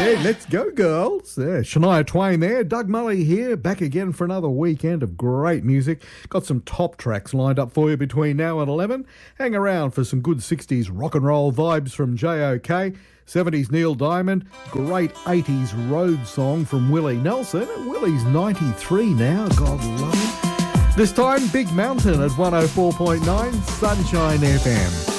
Yeah, let's go, girls. Yeah, Shania Twain there. Doug Mully here, back again for another weekend of great music. Got some top tracks lined up for you between now and 11. Hang around for some good 60s rock and roll vibes from JOK, 70s Neil Diamond, great 80s road song from Willie Nelson. Willie's 93 now, God love him. This time, Big Mountain at 104.9 Sunshine FM.